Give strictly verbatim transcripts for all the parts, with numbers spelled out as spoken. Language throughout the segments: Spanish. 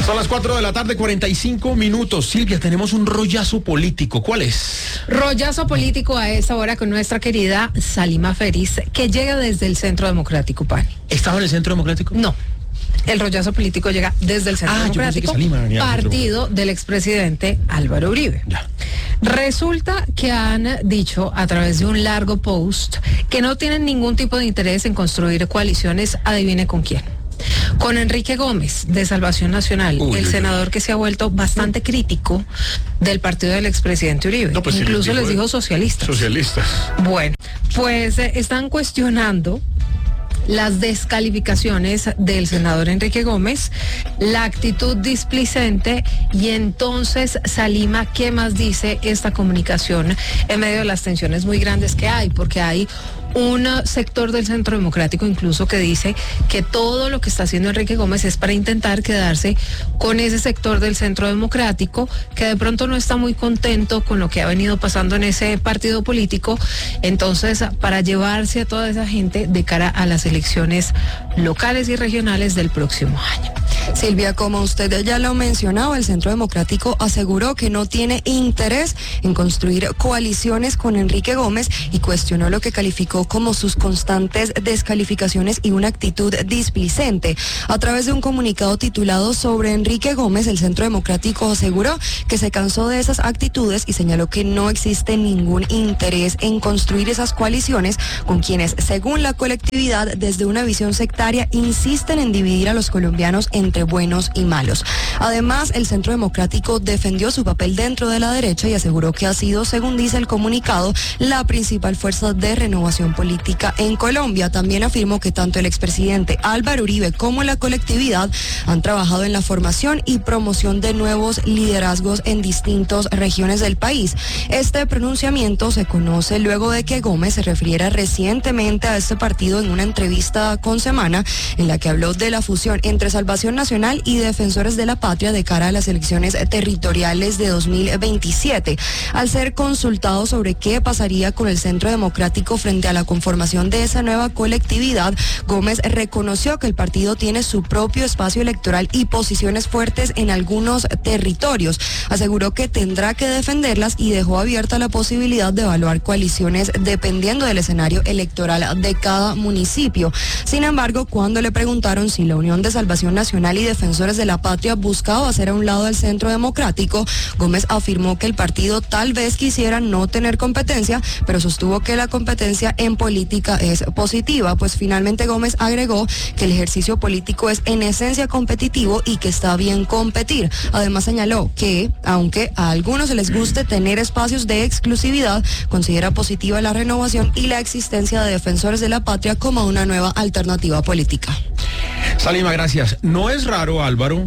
Son las cuatro de la tarde, cuarenta y cinco minutos. Silvia, tenemos un rollazo político. ¿Cuál es? Rollazo político a esta hora con nuestra querida Salima Feriz, que llega desde el Centro Democrático, Pani. ¿Estaba en el Centro Democrático? No. El rollazo político llega desde el Centro ah, Democrático, partido del expresidente Álvaro Uribe. Ya. Resulta que han dicho a través de un largo post que no tienen ningún tipo de interés en construir coaliciones, adivine con quién. Con Enrique Gómez, de Salvación Nacional, uy, el uy, senador uy. que se ha vuelto bastante crítico del partido del expresidente Uribe. No, pues Incluso si les, dijo, les dijo socialistas. Socialistas. Bueno, pues eh, están cuestionando las descalificaciones del senador Enrique Gómez, la actitud displicente, y entonces, Salima, ¿qué más dice esta comunicación en medio de las tensiones muy grandes que hay? Porque hay un sector del Centro Democrático incluso que dice que todo lo que está haciendo Enrique Gómez es para intentar quedarse con ese sector del Centro Democrático que de pronto no está muy contento con lo que ha venido pasando en ese partido político, entonces para llevarse a toda esa gente de cara a las elecciones locales y regionales del próximo año. Silvia, como usted ya lo mencionaba, el Centro Democrático aseguró que no tiene interés en construir coaliciones con Enrique Gómez y cuestionó lo que calificó como sus constantes descalificaciones y una actitud displicente. A través de un comunicado titulado Sobre Enrique Gómez, el Centro Democrático aseguró que se cansó de esas actitudes y señaló que no existe ningún interés en construir esas coaliciones con quienes, según la colectividad, desde una visión sectaria, insisten en dividir a los colombianos entre buenos y malos. Además, el Centro Democrático defendió su papel dentro de la derecha y aseguró que ha sido, según dice el comunicado, la principal fuerza de renovación política en Colombia. También afirmó que tanto el expresidente Álvaro Uribe como la colectividad han trabajado en la formación y promoción de nuevos liderazgos en distintas regiones del país. Este pronunciamiento se conoce luego de que Gómez se refiriera recientemente a este partido en una entrevista con Semana, en la que habló de la fusión entre Salvación Nacional y Defensores de la Patria de cara a las elecciones territoriales de dos mil veintisiete. Al ser consultado sobre qué pasaría con el Centro Democrático frente a la conformación de esa nueva colectividad, Gómez reconoció que el partido tiene su propio espacio electoral y posiciones fuertes en algunos territorios. Aseguró que tendrá que defenderlas y dejó abierta la posibilidad de evaluar coaliciones dependiendo del escenario electoral de cada municipio. Sin embargo, cuando le preguntaron si la Unión de Salvación Nacional y Defensores de la Patria buscaba hacer a un lado al Centro Democrático, Gómez afirmó que el partido tal vez quisiera no tener competencia, pero sostuvo que la competencia en política es positiva, pues finalmente Gómez agregó que el ejercicio político es en esencia competitivo y que está bien competir. Además señaló que, aunque a algunos les guste tener espacios de exclusividad, considera positiva la renovación y la existencia de Defensores de la Patria como una nueva alternativa política. Salima, gracias. No es raro, Álvaro,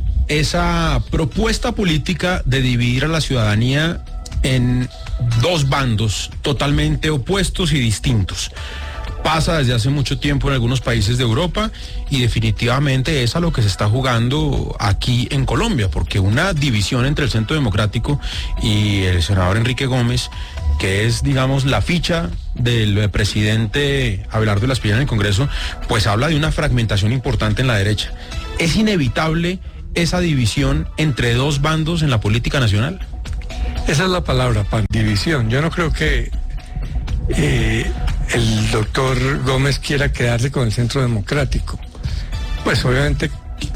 esa propuesta política de dividir a la ciudadanía en dos bandos totalmente opuestos y distintos. Pasa desde hace mucho tiempo en algunos países de Europa y definitivamente es a lo que se está jugando aquí en Colombia, porque una división entre el Centro Democrático y el senador Enrique Gómez, que es, digamos, la ficha del presidente Abelardo Lasprilla en el Congreso, pues habla de una fragmentación importante en la derecha. ¿Es inevitable esa división entre dos bandos en la política nacional? Esa es la palabra, pan, división. Yo no creo que eh, el doctor Gómez quiera quedarse con el Centro Democrático. Pues obviamente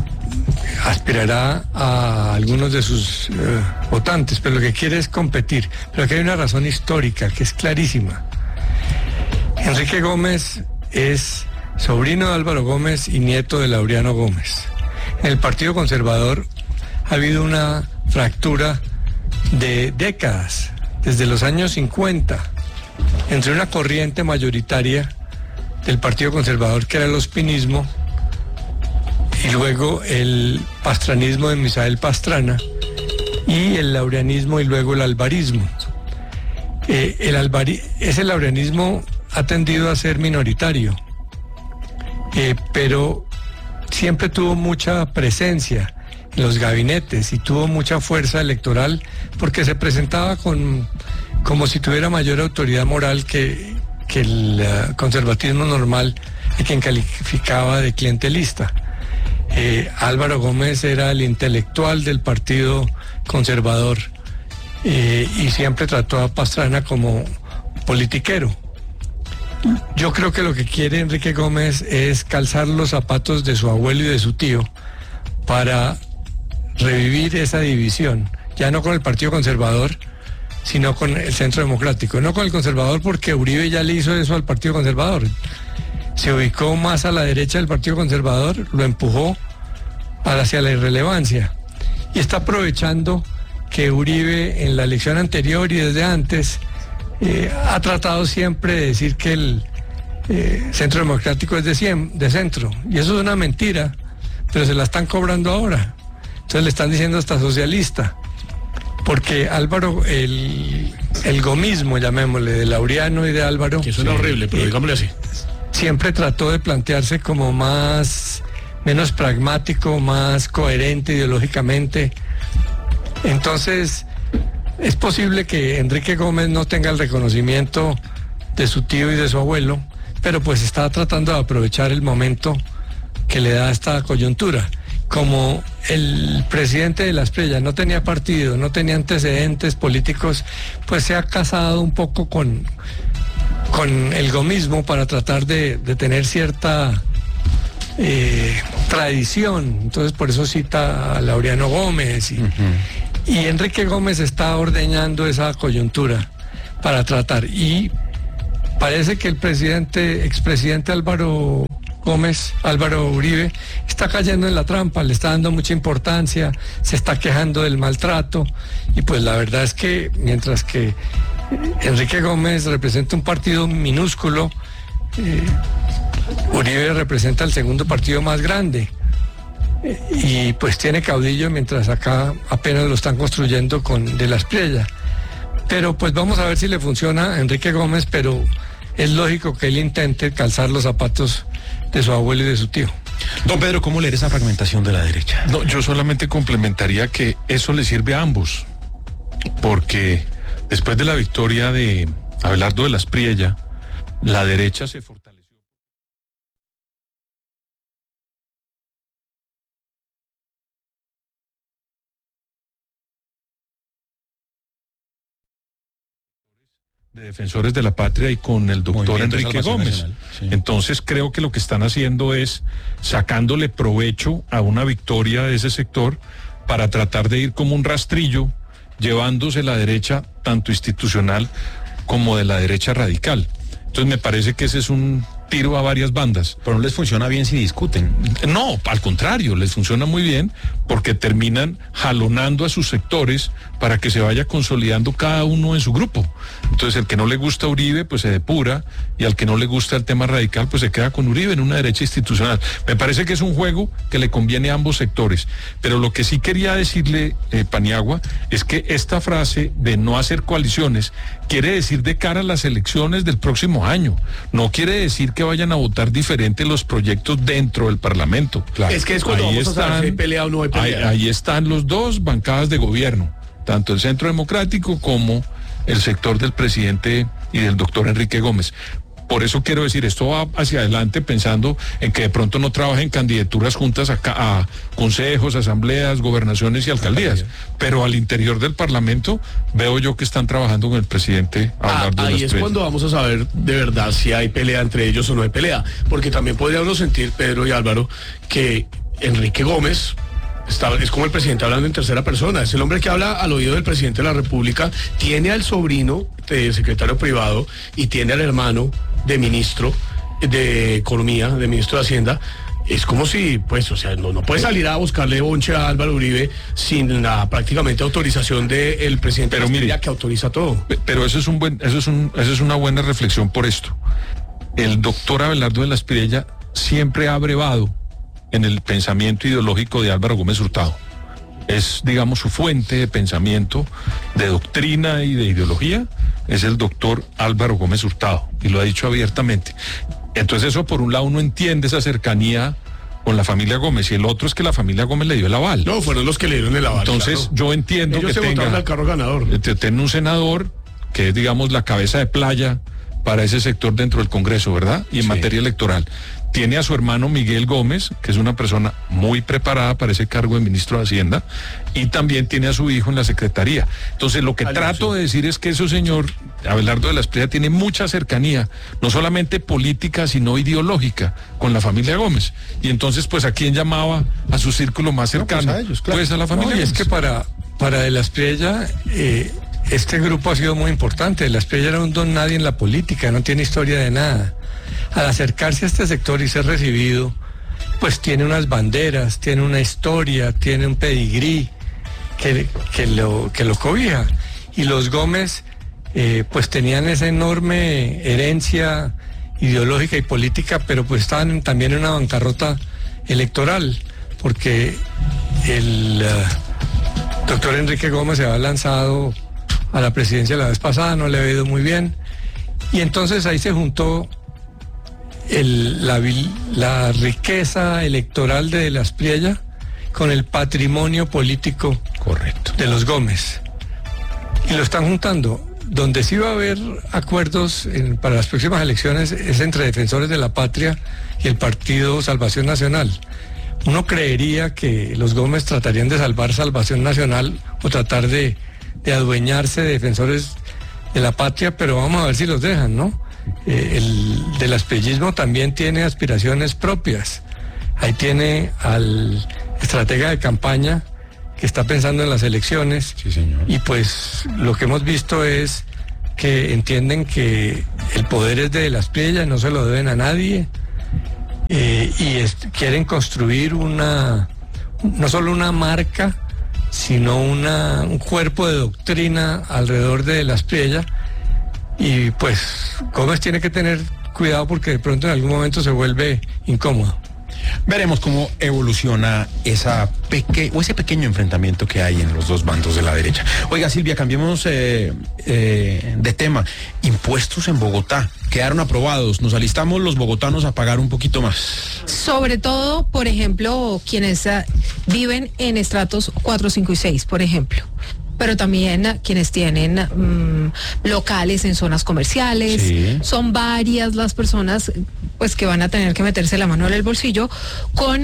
aspirará a algunos de sus eh, votantes, pero lo que quiere es competir. Pero aquí hay una razón histórica que es clarísima. Enrique Gómez es sobrino de Álvaro Gómez y nieto de Laureano Gómez. En el Partido Conservador ha habido una fractura de décadas, desde los años cincuenta, entre una corriente mayoritaria del Partido Conservador, que era el ospinismo, y luego el pastranismo de Misael Pastrana, y el laureanismo y luego el alvarismo. Eh, el alvari- ese laureanismo ha tendido a ser minoritario, eh, pero siempre tuvo mucha presencia en los gabinetes y tuvo mucha fuerza electoral porque se presentaba con, como si tuviera mayor autoridad moral que, que el uh, conservatismo normal, a quien calificaba de clientelista. Eh, Álvaro Gómez era el intelectual del Partido Conservador eh, y siempre trató a Pastrana como politiquero. Yo creo que lo que quiere Enrique Gómez es calzar los zapatos de su abuelo y de su tío para revivir esa división, ya no con el Partido Conservador, sino con el Centro Democrático. No con el Conservador porque Uribe ya le hizo eso al Partido Conservador. Se ubicó más a la derecha del Partido Conservador, lo empujó hacia la irrelevancia. Y está aprovechando que Uribe en la elección anterior y desde antes eh, ha tratado siempre de decir que el eh, Centro Democrático es de, cien, de centro. Y eso es una mentira, pero se la están cobrando ahora. Entonces le están diciendo hasta socialista. Porque Álvaro, el, el gomismo, llamémosle, de Laureano y de Álvaro... Que suena sí, horrible, pero eh, digámosle así. Siempre trató de plantearse como más, menos pragmático, más coherente ideológicamente. Entonces, es posible que Enrique Gómez no tenga el reconocimiento de su tío y de su abuelo, pero pues está tratando de aprovechar el momento que le da esta coyuntura. Como el presidente de la Espriella no tenía partido, no tenía antecedentes políticos, pues se ha casado un poco con, con el gomismo para tratar de, de tener cierta eh, tradición. Entonces por eso cita a Laureano Gómez y, uh-huh. y Enrique Gómez está ordeñando esa coyuntura para tratar. Y parece que el presidente, expresidente Álvaro Gómez, Álvaro Uribe, está cayendo en la trampa, le está dando mucha importancia, se está quejando del maltrato, y pues la verdad es que mientras que Enrique Gómez representa un partido minúsculo, eh, Uribe representa el segundo partido más grande, eh, y pues tiene caudillo, mientras acá apenas lo están construyendo con de la Espriella. Pero pues vamos a ver si le funciona a Enrique Gómez, pero es lógico que él intente calzar los zapatos de su abuelo y de su tío. Don Pedro, ¿cómo leer esa fragmentación de la derecha? No, yo solamente complementaría que eso le sirve a ambos, porque después de la victoria de Abelardo de la Espriella, la derecha se fortaleció. De defensores de la patria y con el doctor Enrique Gómez. Sí. Entonces creo que lo que están haciendo es sacándole provecho a una victoria de ese sector para tratar de ir como un rastrillo, llevándose la derecha tanto institucional como de la derecha radical. Entonces me parece que ese es un tiro a varias bandas. Pero no les funciona bien si discuten. No, al contrario, les funciona muy bien porque terminan jalonando a sus sectores para que se vaya consolidando cada uno en su grupo. Entonces el que no le gusta Uribe pues se depura, y al que no le gusta el tema radical pues se queda con Uribe en una derecha institucional. Me parece que es un juego que le conviene a ambos sectores. Pero lo que sí quería decirle, eh, Paniagua, es que esta frase de no hacer coaliciones quiere decir de cara a las elecciones del próximo año. No quiere decir que vayan a votar diferente los proyectos dentro del Parlamento. Claro. Es que es cuando ahí vamos están, a saber si hay pelea o no hay pelea. Ahí, ahí están los dos bancadas de gobierno, tanto el Centro Democrático como el sector del presidente y del doctor Enrique Gómez. Por eso quiero decir, esto va hacia adelante pensando en que de pronto no trabajen candidaturas juntas a, a consejos, asambleas, gobernaciones y alcaldías, pero al interior del Parlamento veo yo que están trabajando con el presidente. Ah, ahí es cuando vamos a saber de verdad si hay pelea entre ellos o no hay pelea, porque también podríamos sentir, Pedro y Álvaro, que Enrique Gómez Está, es como el presidente hablando en tercera persona, es el hombre que habla al oído del presidente de la República, tiene al sobrino de secretario privado y tiene al hermano de ministro de Economía, de ministro de Hacienda. Es como si, pues, o sea, no, no puede salir a buscarle bonche a Álvaro Uribe sin la prácticamente autorización del presidente pero de la mire, que autoriza todo. Pero eso es un buen, eso es un, eso es una buena reflexión por esto. El doctor Abelardo de la Espriella siempre ha abrevado en el pensamiento ideológico de Álvaro Gómez Hurtado. Es, digamos, su fuente de pensamiento, de doctrina y de ideología, es el doctor Álvaro Gómez Hurtado, y lo ha dicho abiertamente. Entonces eso, por un lado, uno entiende esa cercanía con la familia Gómez, y el otro es que la familia Gómez le dio el aval. No, fueron los que le dieron el aval. Entonces, claro. yo entiendo Ellos que se tenga, al carro ganador. Tiene un senador que es, digamos, la cabeza de playa para ese sector dentro del Congreso, ¿verdad? Y en sí. materia electoral. tiene a su hermano Miguel Gómez, que es una persona muy preparada para ese cargo de ministro de Hacienda, y también tiene a su hijo en la secretaría. Entonces, lo que Algo, trato sí. de decir es que ese señor, Abelardo de la Espriella, tiene mucha cercanía, no solamente política, sino ideológica, con la familia Gómez. Y entonces, pues, ¿a quién llamaba a su círculo más No, pues, cercano? a ellos, claro. Pues a la familia No, y es Gómez. que para, para De la Espriella, eh, este grupo ha sido muy importante. De la Espriella era un don nadie en la política, no tiene historia de nada. Al acercarse a este sector y ser recibido, pues tiene unas banderas, tiene una historia, tiene un pedigrí que, que, lo, que lo cobija. Y los Gómez, eh, pues tenían esa enorme herencia ideológica y política, pero pues estaban también en una bancarrota electoral, porque el uh, doctor Enrique Gómez se había lanzado a la presidencia la vez pasada, no le había ido muy bien, y entonces ahí se juntó el, la, la riqueza electoral de, de la Espriella con el patrimonio político Correcto. de los Gómez, y lo están juntando. Donde sí va a haber acuerdos en, para las próximas elecciones es entre Defensores de la Patria y el Partido Salvación Nacional. Uno creería que los Gómez tratarían de salvar Salvación Nacional o tratar de, de adueñarse de Defensores de la Patria, pero vamos a ver si los dejan, ¿no? Eh, el del aspellismo también tiene aspiraciones propias. Ahí tiene al estratega de campaña que está pensando en las elecciones. Sí, señor. Y pues lo que hemos visto es que entienden que el poder es de la Espriella, no se lo deben a nadie, eh, y es, quieren construir una, no solo una marca, sino una, un cuerpo de doctrina alrededor de la Espriella, y pues Gómez tiene que tener cuidado porque de pronto en algún momento se vuelve incómodo. Veremos cómo evoluciona esa peque o ese pequeño enfrentamiento que hay en los dos bandos de la derecha. Oiga, Silvia, cambiemos eh, eh, de tema. Impuestos en Bogotá quedaron aprobados. Nos alistamos los bogotanos a pagar un poquito más. Sobre todo, por ejemplo, quienes uh, viven en estratos cuatro, cinco y seis, por ejemplo. Pero también uh, quienes tienen um, locales en zonas comerciales. Sí. Son varias las personas pues que van a tener que meterse la mano en el bolsillo con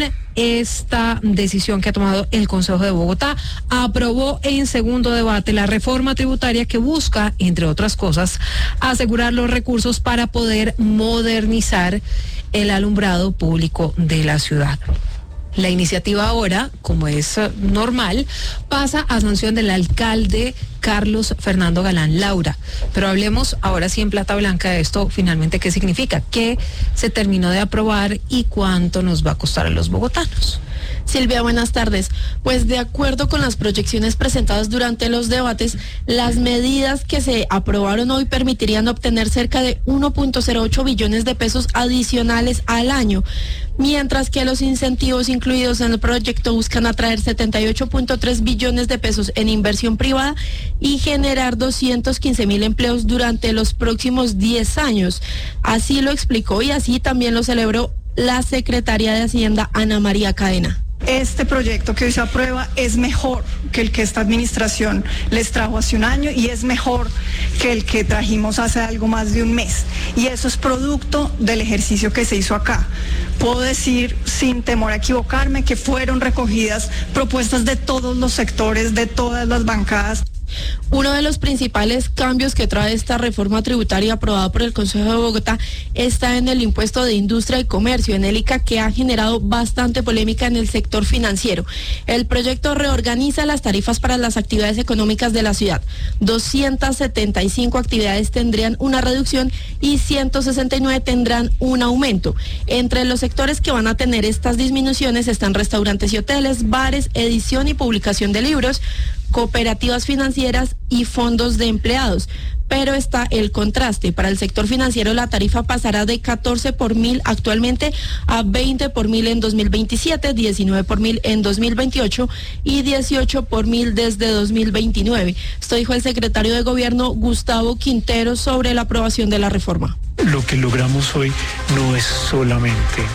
esta decisión que ha tomado el Consejo de Bogotá. Aprobó en segundo debate la reforma tributaria que busca, entre otras cosas, asegurar los recursos para poder modernizar el alumbrado público de la ciudad. La iniciativa ahora, como es uh, normal, pasa a sanción del alcalde Carlos Fernando Galán Laura. Pero hablemos ahora sí en plata blanca de esto, finalmente, ¿qué significa? ¿Qué se terminó de aprobar y cuánto nos va a costar a los bogotanos? Silvia, buenas tardes. Pues de acuerdo con las proyecciones presentadas durante los debates, las medidas que se aprobaron hoy permitirían obtener cerca de uno punto cero ocho billones de pesos adicionales al año, mientras que los incentivos incluidos en el proyecto buscan atraer setenta y ocho punto tres billones de pesos en inversión privada y generar doscientos quince mil empleos durante los próximos diez años. Así lo explicó y así también lo celebró la secretaria de Hacienda, Ana María Cadena. Este proyecto que hoy se aprueba es mejor que el que esta administración les trajo hace un año y es mejor que el que trajimos hace algo más de un mes. Y eso es producto del ejercicio que se hizo acá. Puedo decir, sin temor a equivocarme, que fueron recogidas propuestas de todos los sectores, de todas las bancadas. Uno de los principales cambios que trae esta reforma tributaria aprobada por el Consejo de Bogotá está en el impuesto de industria y comercio, en el I C A, que ha generado bastante polémica en el sector financiero. El proyecto reorganiza las tarifas para las actividades económicas de la ciudad. doscientas setenta y cinco actividades tendrían una reducción y ciento sesenta y nueve tendrán un aumento. Entre los sectores que van a tener estas disminuciones están restaurantes y hoteles, bares, edición y publicación de libros, cooperativas financieras y fondos de empleados. Pero está el contraste. Para el sector financiero la tarifa pasará de catorce por mil actualmente a veinte por mil en dos mil veintisiete, diecinueve por mil en dos mil veintiocho y dieciocho por mil desde dos mil veintinueve. Esto dijo el secretario de Gobierno Gustavo Quintero sobre la aprobación de la reforma. Lo que logramos hoy no es solamente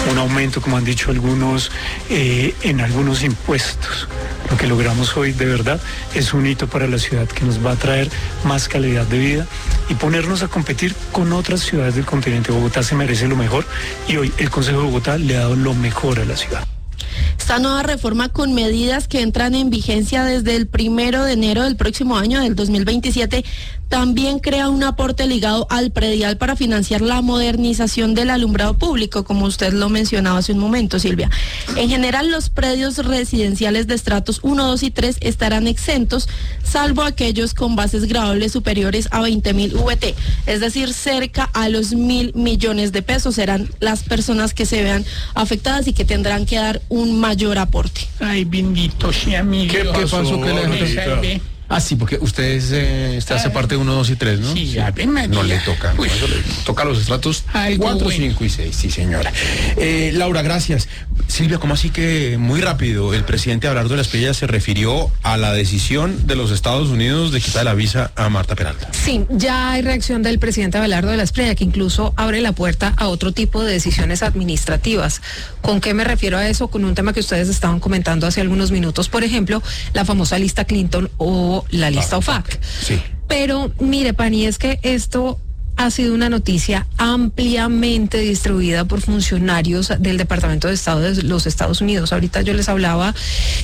un aumento, como han dicho algunos, eh, en algunos impuestos. Lo que logramos hoy de verdad es un hito para la ciudad que nos va a traer más calidad de vida y ponernos a competir con otras ciudades del continente. Bogotá se merece lo mejor y hoy el Consejo de Bogotá le ha dado lo mejor a la ciudad. Esta nueva reforma, con medidas que entran en vigencia desde el primero de enero del próximo año, del dos mil veintisiete, también crea un aporte ligado al predial para financiar la modernización del alumbrado público, como usted lo mencionaba hace un momento, Silvia. En general, los predios residenciales de estratos uno, dos y tres estarán exentos, salvo aquellos con bases graduables superiores a veinte mil V T, es decir, cerca a los mil millones de pesos serán las personas que se vean afectadas y que tendrán que dar un mayor aporte. Ay, bendito sea mi ¿Qué, Dios. ¿Qué pasó? ¿Qué le Me salvé. Ah, sí, porque usted es, eh, usted hace parte de uno, dos y tres, ¿no? Sí, ya ven, María. No le toca, no, Uy. eso le toca los estratos Algo cuatro, bueno. cinco y seis, sí, señora. Eh, Laura, gracias. Silvia, ¿cómo así que muy rápido el presidente Abelardo de la Espriella se refirió a la decisión de los Estados Unidos de quitar la visa a Marta Peralta? Sí, ya hay reacción del presidente Abelardo de la Espriella, que incluso abre la puerta a otro tipo de decisiones administrativas. ¿Con qué me refiero a eso? Con un tema que ustedes estaban comentando hace algunos minutos, por ejemplo, la famosa lista Clinton o la lista O F A C. Sí. Pero mire, Pani, es que esto ha sido una noticia ampliamente distribuida por funcionarios del Departamento de Estado de los Estados Unidos. Ahorita yo les hablaba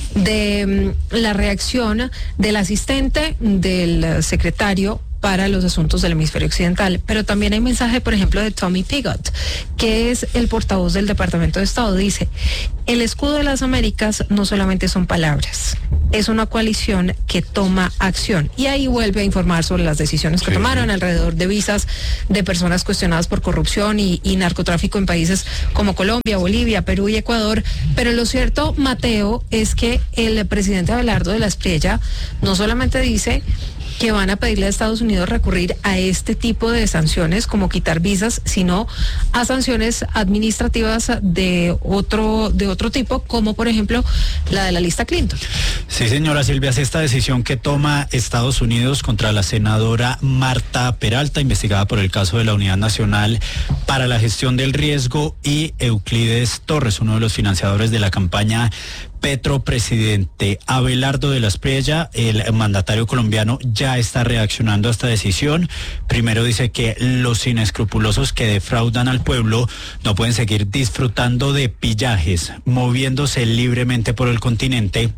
de mm, la reacción del asistente del secretario para los asuntos del hemisferio occidental, pero también hay mensaje, por ejemplo, de Tommy Pigott, que es el portavoz del Departamento de Estado. Dice, el escudo de las Américas no solamente son palabras, es una coalición que toma acción. Y ahí vuelve a informar sobre las decisiones que Sí, tomaron sí. alrededor de visas de personas cuestionadas por corrupción y, y narcotráfico en países como Colombia, Bolivia, Perú y Ecuador. Pero lo cierto, Mateo, es que el presidente Abelardo de la Espriella no solamente dice que van a pedirle a Estados Unidos recurrir a este tipo de sanciones, como quitar visas, sino a sanciones administrativas de otro, de otro tipo, como por ejemplo la de la lista Clinton. Sí, señora Silvia, es esta decisión que toma Estados Unidos contra la senadora Marta Peralta, investigada por el caso de la Unidad Nacional para la Gestión del Riesgo, y Euclides Torres, uno de los financiadores de la campaña Petro Presidente. Abelardo de la Espriella, el mandatario colombiano, ya está reaccionando a esta decisión. Primero dice que los inescrupulosos que defraudan al pueblo no pueden seguir disfrutando de pillajes, moviéndose libremente por el continente,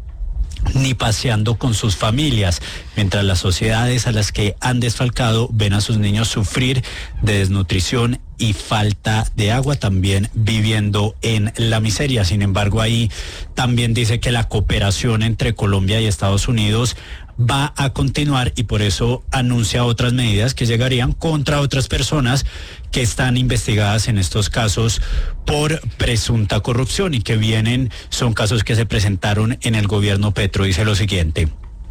ni paseando con sus familias, mientras las sociedades a las que han desfalcado ven a sus niños sufrir de desnutrición y falta de agua, también viviendo en la miseria. Sin embargo, ahí también dice que la cooperación entre Colombia y Estados Unidos va a continuar, y por eso anuncia otras medidas que llegarían contra otras personas que están investigadas en estos casos por presunta corrupción y que vienen, son casos que se presentaron en el gobierno Petro. Dice lo siguiente: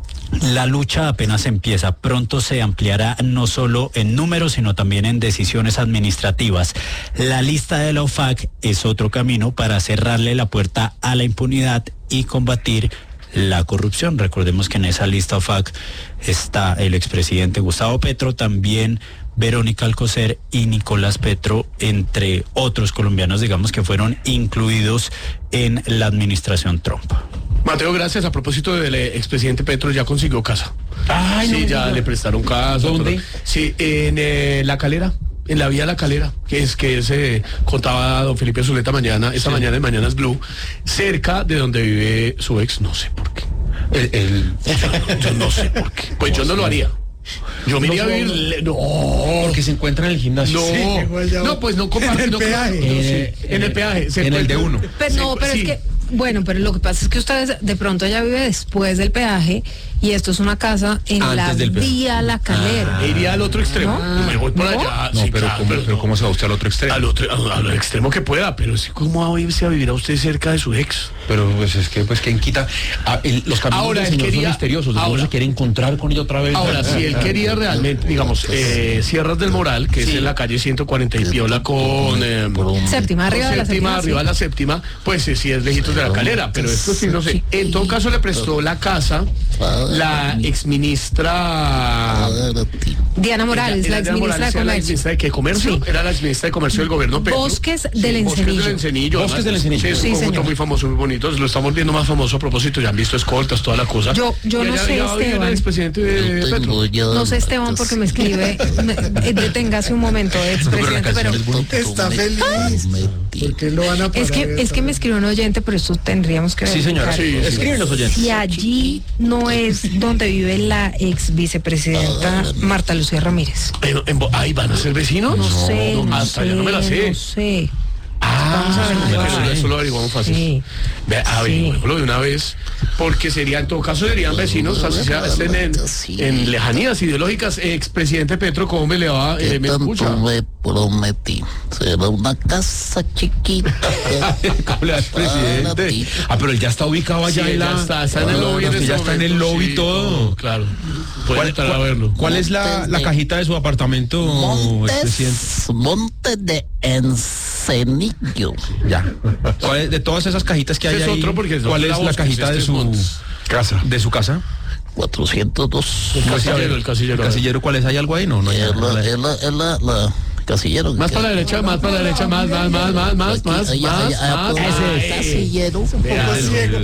la lucha apenas empieza, pronto se ampliará no solo en números, sino también en decisiones administrativas. La lista de la O F A C es otro camino para cerrarle la puerta a la impunidad y combatir la corrupción. Recordemos que en esa lista O F A C está el expresidente Gustavo Petro, también Verónica Alcocer y Nicolás Petro, entre otros colombianos, digamos, que fueron incluidos en la administración Trump. Mateo, gracias. A propósito del eh, expresidente Petro, ya consiguió casa. Ay, sí, no, ya no. le prestaron casa. ¿Dónde? todo. Sí, en eh, La Calera. En la vía La Calera, que es que se contaba don Felipe Zuleta mañana, esta Sí. mañana en Mañanas Blue, cerca de donde vive su ex, no sé por qué. El, el- Yo, yo no sé por qué. Pues yo no lo haría. Yo me No, iría a vivir. no. le- No, porque se encuentra en el gimnasio. no, no, pues no comparte. En el no, peaje. no, sí, Eh, en el peaje. se en el de encuentra- uno. Pero no, se- pero sí. es que, bueno, pero lo que pasa es que ustedes de pronto ya vive después del peaje y esto es una casa en Antes la del peaje. vía La Calera. Me iría al otro extremo. ¿No? Me voy por ¿No? allá. No, sí, pero, claro, ¿cómo, pero no. ¿cómo se va usted al otro extremo? Al otro, al, al extremo que pueda, pero sí, ¿cómo va a irse a vivir a usted cerca de su ex? Pero pues es que, pues, ¿quién quita? Ah, el- los caminos Ahora, del él señor quería- son misteriosos. ahora- Ahora se quiere encontrar con ella otra vez. Ahora, si él quería realmente, digamos, eh, Sierras del Moral, que es Sí. en la calle ciento cuarenta y piola con... eh, Séptima, arriba de la séptima, séptima, arriba sí. de la séptima, pues eh, si es lejitos de de la Calera, pero esto sí, no sé. En todo caso le prestó la casa la exministra Diana Morales, la exministra de Comercio. ¿La exministra de qué comercio? Sí. Era la exministra de Comercio del gobierno Petro. Bosques del Encenillo. Bosques del Encenillo. Bosques del Encenillo. Sí, es Sí, un conjunto señor. muy famoso, muy bonito. Lo estamos viendo más famoso a propósito. Ya han visto escoltas, toda la cosa. Yo- yo Y no allá- sé, allá vive Esteban. el expresidente de Petro. No sé, Esteban, porque me escribe. me- eh, deténgase un momento, expresidente, pero. Está feliz. ¿Por qué lo van a parar? Es que, es que me escribió un oyente, pero esto tendríamos que Sí, señora. verificar. Sí, escriben los oyentes. Si allí no es donde vive la ex vicepresidenta Marta Lucía Ramírez. En- en Bo- Ahí van a ser vecinos. No, sé, no, hasta sé, yo no me la sé. no sé. Ah, Vamos a averiguar. eso, eso lo averiguamos fácil. Sí. Ve, averiguémoslo de una vez, porque sería, en todo caso, serían vecinos, así sea, estén en, en lejanías ideológicas. Expresidente Petro, ¿cómo me le va? Eh, ¿Me escucha? me prometí? Será una casa chiquita. ¿Cómo le va, presidente? Ah, pero él ya está ubicado allá Sí, en la... ya está, está en el lobby. en Sí, este ya está en el momento, lobby sí, todo. no, claro. Pueden ¿Cuál, entrar a cuál- verlo. cuál es la, la cajita de su apartamento, expresidente? Montes de Encenillo. Ya. ¿Cuál es- de todas esas cajitas que hay Ese es ahí, otro, porque es ¿cuál la es la Bosques, cajita este de es su Montes. casa? ¿De su casa? cuatrocientos dos. El casillero, el casillero. ¿El casillero cuál es? ¿Hay algo ahí? No, no hay Es nada. la, es la, es la, la casillero. Más para la derecha, más para la derecha, más, más, más, más, más, Aquí, más, allá, más, allá, más. allá, Ay. casillero. Vea,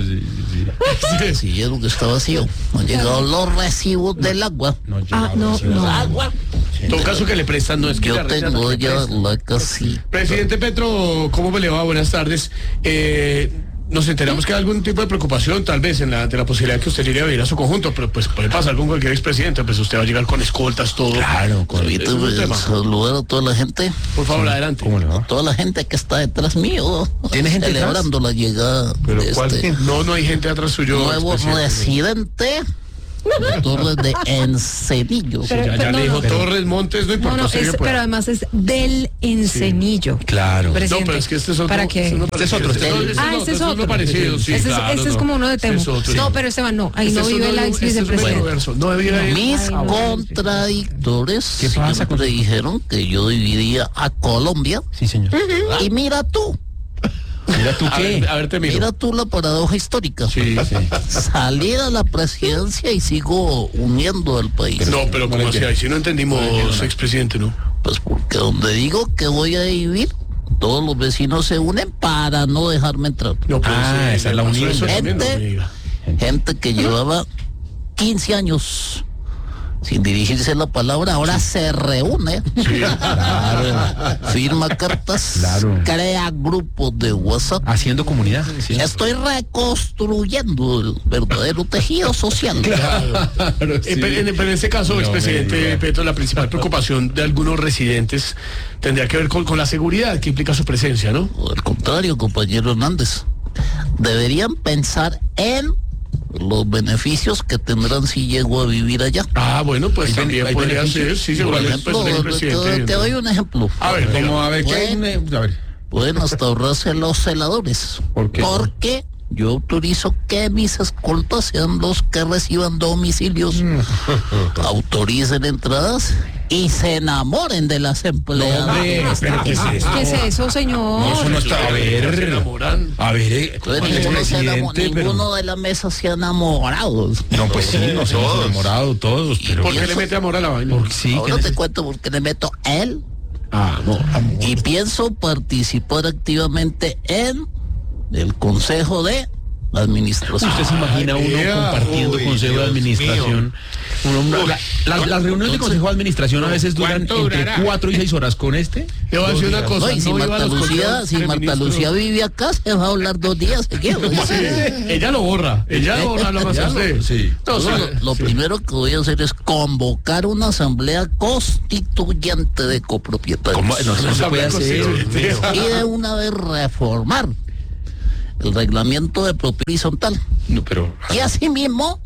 Casillero que está vacío. Han llegado los recibos del agua. No, Ah, no, no. Agua. En todo caso que le prestan, no es que Yo le rechazan, tengo le ya prestan. la casilla. Presidente Petro, ¿cómo me le va? Buenas tardes. Eh, nos enteramos que hay algún tipo de preocupación, tal vez, en la, de la posibilidad de que usted llegue a vivir a su conjunto, pero pues puede pasar con cualquier expresidente, pues usted va a llegar con escoltas, todo. Claro, con Ese es un tema. Saludar a toda la gente. Por favor, adelante. ¿Cómo le va? Toda la gente que está detrás mío. ¿Tiene gente celebrando la llegada Pero de ¿cuál? este No, no hay gente atrás suyo. nuevo expresidente. residente. Torres de Encenillo. Pero- Ya, ya pero le no, dijo no. Torres, Montes, no No, importa. no, usted es, que pueda. pero además es del Encenillo. Claro. No, Presidente. pero es que este es otro. ¿Para qué? Este Este es otro, este es otro. Ah, este es otro. parecido, sí, Ese es, claro, ese es no. como uno de Este Temo. es otro, No, sí. pero Esteban, no, ahí Este no es vive uno- la ex este es un vicepresidenta. verso, no debiera ir. Mis Ay, no. contradictores ¿Qué pasa siempre con- dijeron que yo dividiría a Colombia. Sí, señor. Y mira tú, Mira tú A qué. ver, a ver, te miro. mira tú la paradoja histórica. Sí, sí. Salir a la presidencia y sigo uniendo al país. No, pero como así, ahí sí no entendimos, expresidente, ¿no? Pues porque donde digo que voy a vivir, todos los vecinos se unen para no dejarme entrar. No, pero Ah, sí, esa es la le pasó unión. eso también, no Gente. me diga. Gente que llevaba quince años sin dirigirse la palabra, ahora se reúne, firma cartas, Claro. crea grupos de WhatsApp. Haciendo comunidad. Sí. Estoy reconstruyendo el verdadero tejido social. Eh, pero, en, pero en este caso, No, expresidente me diga. Petro, la principal preocupación de algunos residentes tendría que ver con, con la seguridad que implica su presencia, ¿no? Al contrario, compañero Hernández, deberían pensar en los beneficios que tendrán si llego a vivir allá. Ah, bueno, pues Hay también bene- hay podría beneficios. ser, sí, Por seguramente, ejemplo, pues, el te, presidente. te doy un ejemplo. A ver, Como, a ver, ¿qué hay? Bueno. un- A ver. Pueden hasta ahorrarse los celadores. ¿Por qué? Porque yo autorizo que mis escoltas sean los que reciban domicilios, autoricen entradas y se enamoren de las empleadas. Hombre, pero ¿qué es esto? ¿Qué es eso, señor? No, eso no está. A Se ver. enamoran. A ver, eh, Entonces, el ninguno, se enamo- presidente, pero- ninguno de la mesa se ha enamorado. No, pues sí, nos hemos enamorado todos, pero... ¿Por qué le mete amor a la vaina? Porque sí, Ahora que te neces- cuento porque le meto él Amor, amor. y pienso participar activamente en el Consejo de Administración. ¿Usted se imagina uno vea. compartiendo Uy, consejo de Dios administración? Uno- la- la- las reuniones de consejo de administración a veces duran ¿Cuánto entre durará? cuatro y seis horas. Con este, Le voy a decir una cosa. No, y si no iba a Marta los Lucía, consejos si de Marta ministros. Lucía vive acá, se va a hablar dos días seguidos. Sí, ella lo borra, ella lo borra lo más Ella a lo- usted. sí. No, o sea, lo lo sí. primero que voy a hacer es convocar una asamblea constituyente de copropietarios. ¿cómo? No, eso no se puede hacer. Y de una vez reformar el reglamento de propiedad horizontal. No, pero... Y asimismo,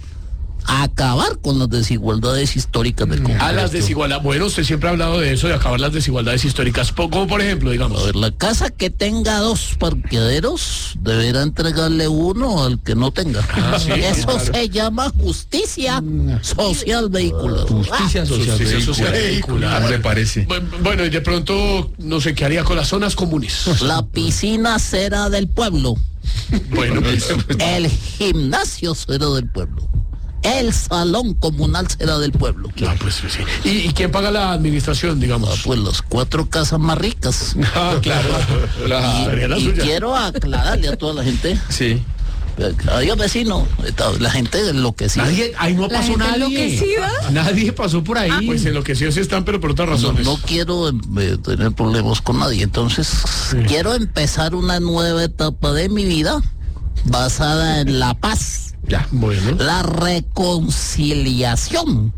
acabar con las desigualdades históricas del A Congreso. las desigualdades. Bueno, usted siempre ha hablado de eso, de acabar las desigualdades históricas. Po- Como por ejemplo, A digamos. ver, la casa que tenga dos parqueaderos deberá entregarle uno al que no tenga. Ah, sí, Eso claro. se llama justicia social vehicular. Justicia social Justicia social vehicular. vehicular. Me parece. Bu- Bueno, y de pronto, no sé qué haría con las zonas comunes. La piscina será del pueblo. Bueno, pues, El gimnasio será del pueblo. El salón comunal será del pueblo. ah, pues sí. ¿Y, y quién paga la administración, digamos? Ah, pues las cuatro casas más ricas. Ah, claro. Y, y quiero aclararle a toda la gente. Sí. Adiós, vecino. La gente enloquecida. Nadie, ahí no La pasó gente nadie. enloquecida. Nadie pasó por ahí. Ah, pues enloquecidos sí están, pero por otras No, razones. no quiero eh, tener problemas con nadie. Entonces, sí. quiero empezar una nueva etapa de mi vida basada en la paz. Ya, bueno. La reconciliación.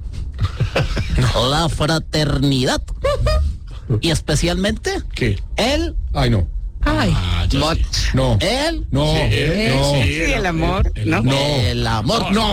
La fraternidad. Y especialmente ¿qué? el Ay, no. Ay. Ah, ya No. sí. No. el No. Sí, el- No. sí, Sí, el amor, ¿no? No. el amor. No.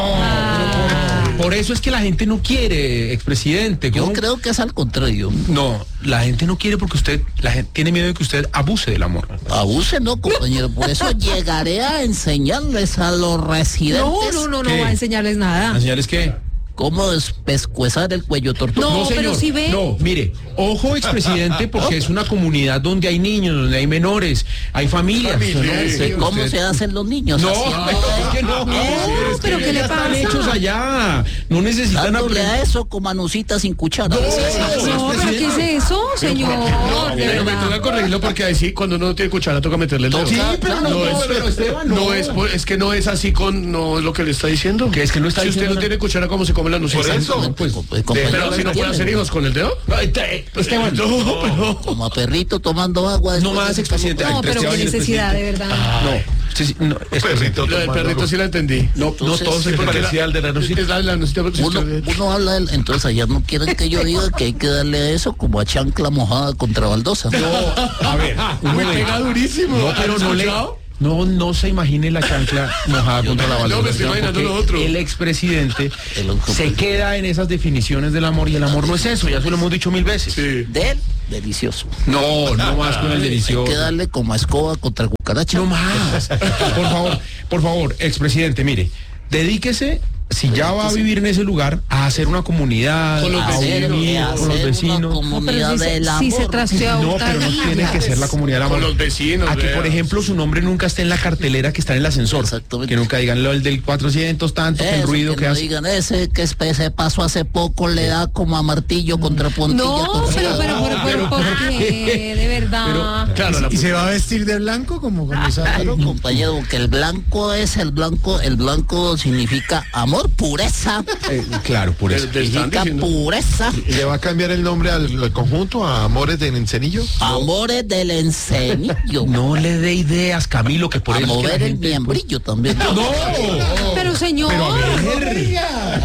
Por, por eso es que la gente no quiere, expresidente. Yo ¿Cómo? creo que es al contrario. No, la gente no quiere porque usted, la gente tiene miedo de que usted abuse del amor. Abuse, no, compañero. Por eso llegaré a enseñarles a los residentes No, no, no, no ¿Qué? va a enseñarles ¿La nada. señal es que? cómo despescuezar el cuello tortuga. No, pero si ve- No, mire, ojo, expresidente, porque es una comunidad donde hay niños, donde hay menores, hay familias. Familia, ¿no? sí, ¿Cómo Usted- se hacen los niños? No, Haciendo- es que no. No, pero ¿qué le ya están pasa? hechos allá. No necesitan Dándole a aprender. eso con manucita sin cuchara. No, No, pero ¿qué es eso, señor? No, De pero me verdad. toca corregirlo porque ahí sí, cuando uno no tiene cuchara toca meterle el dedo. Sí, pero no, no es, pero Esteban, no. no es, por- es que no es así con, no es lo que le está diciendo. Que es que no está Si usted diciendo no nada. tiene cuchara, ¿cómo se come la nucita? Por eso. Pues, pues, compañero, Pero si no puede hacer hijos con el dedo. Ay, te- Esteban, No, pero... como perrito tomando agua. no después más, de- expresidente. No, Ay, pero Esteban qué y el necesidad, de presidente. verdad. No, sí, sí, no, expresidente. Lo del perrito sí la entendí. No, no Entonces, todos sí, se porque parecía al de la nucita. Es la, la nucita, pero si Uno, usted- uno habla, del- entonces allá no quieren que yo diga que hay que darle a eso como a chancla mojada contra baldosa. No, a ver, un Me momento. pega durísimo. No, pero ¿Has no le. escuchado? No, no se imagine la chancla mojada contra la no, baldosa. me estoy imaginando porque lo otro. El expresidente El otro se queda en esas definiciones del amor y el amor no es eso, ya se lo hemos dicho mil veces. Sí. Del delicioso. No, no más con el Hay delicioso. que darle como a escoba contra cucaracha. No más. Por favor, por favor, expresidente, mire, dedíquese, si ya va a vivir en ese lugar, a hacer una comunidad, Con los a vecinos, unir a con los hacer vecinos. una No, pero comunidad si se, del si se amor. trasteó a No, pero no tiene que ser la comunidad del amor. Con los vecinos, A que, por vea. ejemplo, su nombre nunca esté en la cartelera que está en el ascensor. Exactamente. Que nunca digan lo del del cuatrocientos tanto, que el Eso, ruido que que no hace. digan ese que espe- se pasó hace poco le da como a martillo contra puntilla. No, torcida. pero, pero, pero, pero, ¿por qué? De verdad. Claro, la ¿Y se va a vestir de blanco como con esa? Claro, compañero, que el blanco es el blanco, el blanco significa amor, pureza, Eh, claro, por eso. Te están significa diciendo. pureza, ¿Y le va a cambiar el nombre al, al conjunto a Amores de Encenillo? amores del encenillo, No le dé ideas, Camilo, que por a eso es que la mover el gente, pues, miembrillo también. No, Pero señor, pero a ver.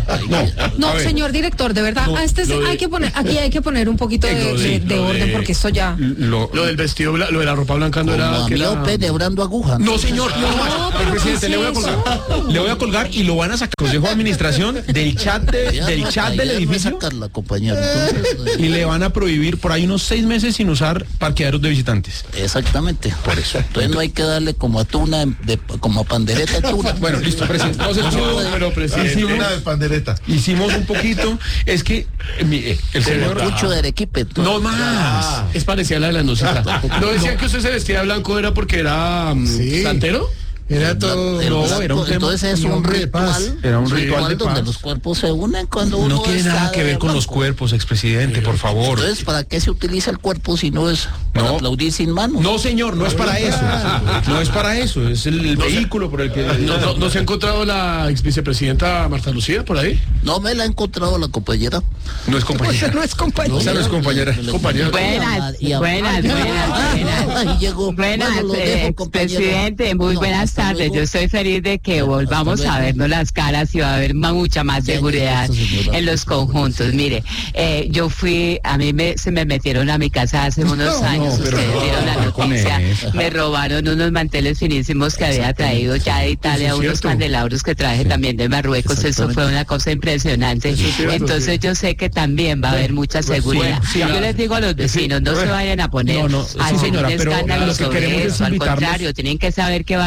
No, no, a ver. señor director, de verdad, a este, lo de- hay que poner, aquí hay que poner un poquito de, Lo de- de- de lo orden de- porque esto ya. Lo, Lo del vestido, bla- lo de la ropa blanca no Como era... a que era- miope debrando aguja. No, señor, no, más. No, El pero presidente, ¿qué le voy a es colgar. Le voy a colgar y lo van a sacar Consejo de Administración del chat de- Ya del no- chat ya del no edificio sacarla, compañero. Entonces, y le van a prohibir por ahí unos seis meses sin usar parqueaderos de visitantes. exactamente. Por eso. Entonces no hay que darle como a tuna, de, como a pandereta de tuna. Bueno, listo, presidente. Entonces, No, pero presidente. hicimos, Una de pandereta. hicimos un poquito. Es que eh, mi- eh, el señor. Mucho de Arequipe. entonces. No más. Es parecida a la de la nocita. ¿No decían que usted se vestía de blanco era porque era mm, Sí. santero? Era todo. El No, blanco, era un tema- entonces es y un hombre de paz. ritual. Era un ritual de donde paz. los cuerpos se unen cuando uno No tiene está nada que de ver con los blanco. cuerpos, expresidente, por favor. Entonces, ¿para qué se utiliza el cuerpo si no es para No. aplaudir sin manos? No, señor, no es para eso. No es para eso. Es el, el vehículo por el que. ¿No, no, no se ha encontrado la ex vicepresidenta Marta Lucía por ahí? No me la ha encontrado la compañera. No es compañera. No es compañero. Esa no es compañera. Compañera. Buenas, Y a- buenas, buenas, buenas. Ahí llegó. Buenas, Bueno, lo dejo, eh, compañero. presidente, muy No, buenas hasta tardes. luego. Yo estoy feliz de que Hasta volvamos luego. a vernos las caras y va a haber ma- mucha más Ya, ya, seguridad eso, señora. en los conjuntos. Mire, eh, yo fui, a mí me, se me metieron a mi casa hace unos No, años, no, pero ustedes no, vieron la no, con noticia, eso. me robaron unos manteles finísimos que había traído ya de Italia, Eso es unos cierto. candelabros que traje también de Marruecos, eso Exactamente. fue una cosa impresionante. Eso es cierto, Entonces sí. yo sé que también va a haber mucha seguridad. bueno, sí, Yo claro. les digo a los vecinos, no se vayan a poner No, no, a sí, hacer señora, un pero escándalo lo que sobre queremos es eso, al invitarlos- contrario, tienen que saber que va a haber mucha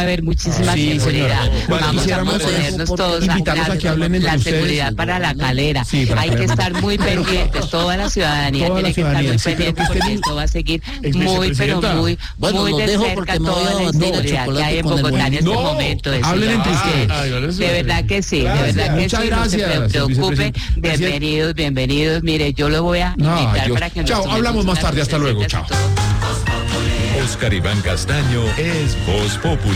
muchísima Sí, seguridad. señora. Bueno, Vamos a quisiéramos ponernos todos invitarlos a que hablen entre la ustedes. seguridad para la calera. Sí, para Hay que que vean. estar muy pendientes, toda la ciudadanía Toda la tiene que estar ciudadanía, muy sí, pero pendiente que porque estén- esto va a seguir Ex muy, pero vicepresidenta. muy, Bueno, muy los de dejo cerca porque me voy toda a la batir el inseguridad que chocolate hay en con el Bogotá en este No, momento. Eso hablen ya entre va. ustedes. Ay, bueno, eso De es- verdad que sí, de Gracias. verdad que Muchas sí, no se gracias, preocupen. vicepresidente. Bienvenidos, bienvenidos. Mire, yo lo voy a No, invitar yo- para que nos Chao, tomemos hablamos más unas tarde. Hasta luego. cervecitas Chao. y todo. Oscar Iván Castaño es Voz Populi.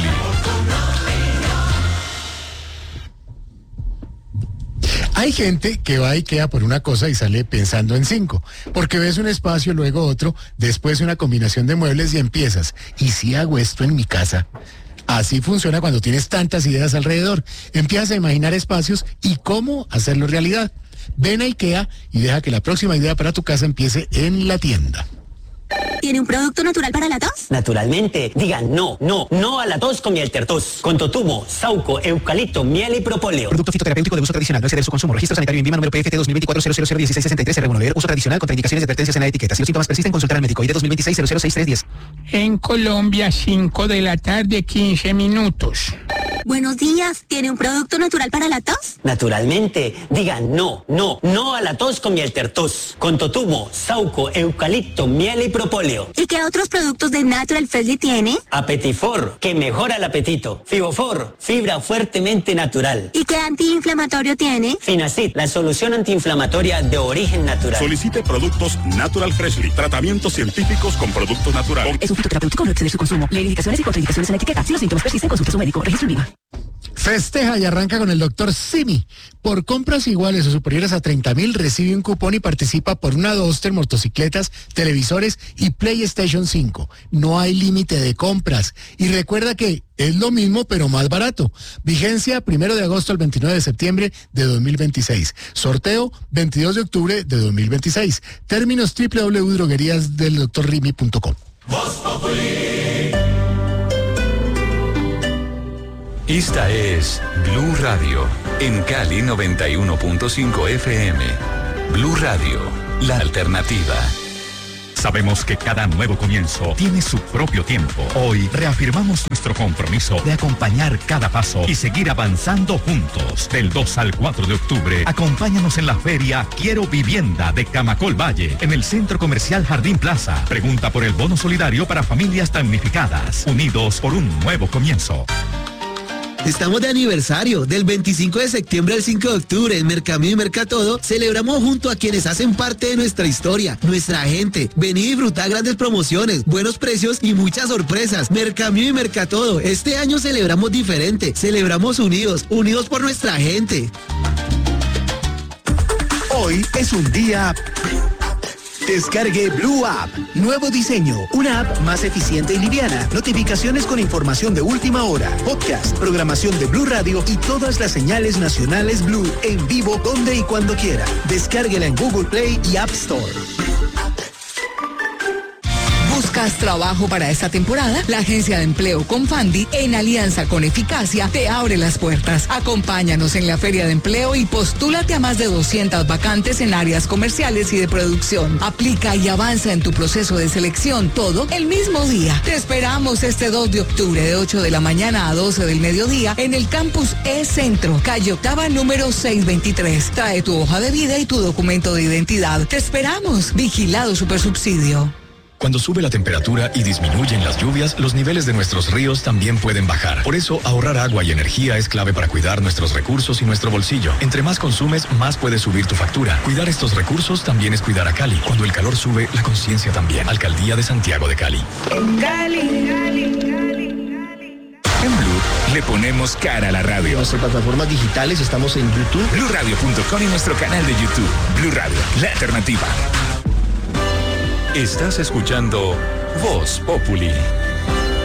Hay gente que va y queda por una cosa y sale pensando en cinco, porque ves un espacio, luego otro, después una combinación de muebles y empiezas. ¿Y si hago esto en mi casa? Así funciona cuando tienes tantas ideas alrededor. Empiezas a imaginar espacios y cómo hacerlo realidad. Ven a IKEA y deja que la próxima idea para tu casa empiece en la tienda. ¿Tiene un producto natural para la tos? Naturalmente, digan no, no, no a la tos con miel tertos. Con totumo, sauco, eucalipto, miel y propóleo. Producto fitoterapéutico de uso tradicional, no exceder su consumo. Registro sanitario INVIMA número P F T dos mil veinticuatro cero cero cero dieciséis sesenta y tres R uno. Leer uso tradicional, contraindicaciones y advertencias en la etiqueta. Si los síntomas persisten, consultar al médico. I D dos mil veintiséis cero cero seis tres diez. En Colombia, cinco de la tarde, quince minutos. Buenos días. ¿Tiene un producto natural para la tos? Naturalmente, digan no, no, no a la tos con miel tertos. Con totumo, sauco, eucalipto, miel y propóleo. ¿Y qué otros productos de Natural Freshly tiene? Apetifor, que mejora el apetito. Fibofor, fibra fuertemente natural. ¿Y qué antiinflamatorio tiene? Finacid, la solución antiinflamatoria de origen natural. Solicite productos Natural Freshly. Tratamientos científicos con productos naturales. Es un fitoterapéutico, no exceder su consumo. Leer indicaciones y contraindicaciones en la etiqueta. Si los síntomas persisten, consulte a su médico. Registro INVIMA. Festeja y arranca con el doctor Simi. Por compras iguales o superiores a treinta mil, recibe un cupón y participa por una Duster, motocicletas, televisores y PlayStation cinco. No hay límite de compras. Y recuerda que es lo mismo pero más barato. Vigencia primero de agosto al veintinueve de septiembre de dos mil veintiséis. Sorteo veintidós de octubre de dos mil veintiséis. Términos doble u doble u doble u punto droguerías del doctor rimi punto com. Esta es Blue Radio, en Cali noventa y uno punto cinco F M. Blue Radio, la alternativa. Sabemos que cada nuevo comienzo tiene su propio tiempo. Hoy reafirmamos nuestro compromiso de acompañar cada paso y seguir avanzando juntos. Del dos al cuatro de octubre, acompáñanos en la feria Quiero Vivienda de Camacol Valle, en el Centro Comercial Jardín Plaza. Pregunta por el bono solidario para familias damnificadas. Unidos por un nuevo comienzo. Estamos de aniversario. Del veinticinco de septiembre al cinco de octubre en Mercamio y Mercatodo celebramos junto a quienes hacen parte de nuestra historia, nuestra gente. Vení y disfrutar grandes promociones, buenos precios y muchas sorpresas. Mercamio y Mercatodo. Este año celebramos diferente. Celebramos unidos, unidos por nuestra gente. Hoy es un día... Descargue Blue App. Nuevo diseño. Una app más eficiente y liviana. Notificaciones con información de última hora. Podcast, programación de Blue Radio y todas las señales nacionales Blue en vivo donde y cuando quiera. Descárguela en Google Play y App Store. ¿Buscas trabajo para esta temporada? La agencia de empleo Confandi, en alianza con Eficacia, te abre las puertas. Acompáñanos en la Feria de Empleo y postúlate a más de doscientas vacantes en áreas comerciales y de producción. Aplica y avanza en tu proceso de selección, todo el mismo día. Te esperamos este dos de octubre de ocho de la mañana a doce del mediodía en el campus E-Centro, calle Octava número seiscientos veintitrés. Trae tu hoja de vida y tu documento de identidad. Te esperamos. Vigilado Supersubsidio. Cuando sube la temperatura y disminuyen las lluvias, los niveles de nuestros ríos también pueden bajar. Por eso, ahorrar agua y energía es clave para cuidar nuestros recursos y nuestro bolsillo. Entre más consumes, más puede subir tu factura. Cuidar estos recursos también es cuidar a Cali. Cuando el calor sube, la conciencia también. Alcaldía de Santiago de Cali. Cali, Cali, Cali. En Blue le ponemos cara a la radio. En nuestras plataformas digitales estamos en YouTube. blue radio punto com y nuestro canal de YouTube. Blue Radio, la alternativa. Estás escuchando Voz Populi.